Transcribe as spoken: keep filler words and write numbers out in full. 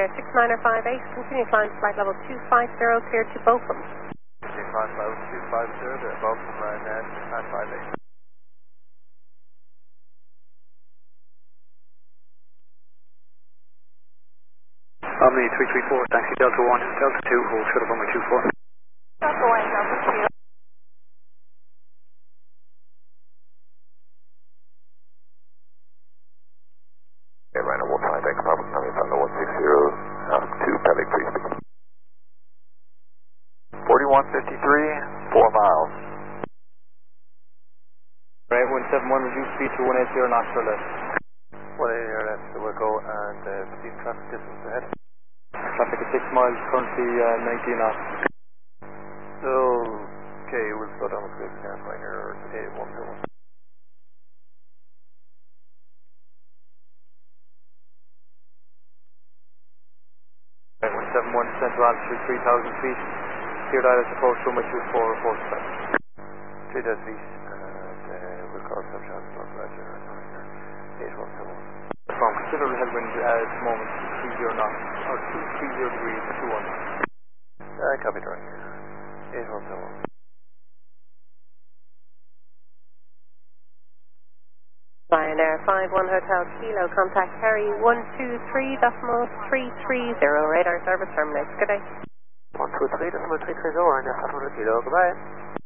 Ryanair six niner five eight, continue climb to flight level two five zero, cleared to Bochum. Continue climb to level two five zero to Bochum, Ryanair six nine five eight. Omni three three four, taxi Delta one, Delta two, hold shuttle runway two four. Delta one, Delta two. Ryanair one five eight, Papa, coming from the one six zero, um, to Pellic, please. forty-one fifty-three, four miles. Right, one seven one, reduce speed to one eight zero knots for left. one eighty left, so we'll go and uh, proceed traffic distance ahead. Traffic at six miles, currently uh, nineteen knots. Okay, we'll slow down as quick as we can, Ryanair eight one zero one. Right, one seven one, central altitude three thousand feet. Cleared island approach runway two four, report to flight. three thousand feet, and uh, we'll call some chance of Roger, Ryanair eight one zero one. From considerable headwind uh, at the moment, three zero knots, or two three zero degrees, two one. Uh, copy, Ryanair eight one zero one. Ryanair five one Hotel Kilo, contact Harry one two three decimal three three zero, radar service terminates. Good day. one two three decimal three three zero, Ryanair five one Kilo, goodbye.